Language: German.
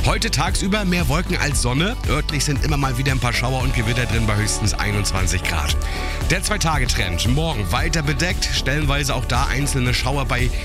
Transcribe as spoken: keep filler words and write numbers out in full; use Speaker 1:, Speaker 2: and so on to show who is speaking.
Speaker 1: Heute tagsüber mehr Wolken als Sonne. Örtlich sind immer mal wieder ein paar Schauer und Gewitter drin bei höchstens einundzwanzig Grad. Der Zwei-Tage-Trend. Morgen weiter bedeckt, stellenweise auch da einzelne Schauer bei